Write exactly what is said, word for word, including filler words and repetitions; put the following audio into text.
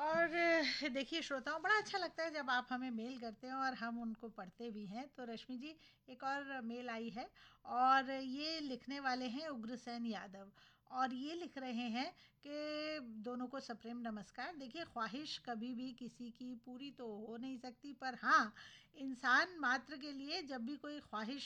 और अ, देखिए श्रोताओं, बड़ा अच्छा लगता है जब आप हमें मेल करते हैं और हम उनको पढ़ते भी हैं। तो रश्मि जी, एक और मेल आई है और ये लिखने वाले हैं उग्रसेन यादव, और ये लिख रहे हैं कि दोनों को सप्रेम नमस्कार। देखिए, ख्वाहिश कभी भी किसी की पूरी तो हो नहीं सकती, पर हाँ, इंसान मात्र के लिए जब भी कोई ख्वाहिश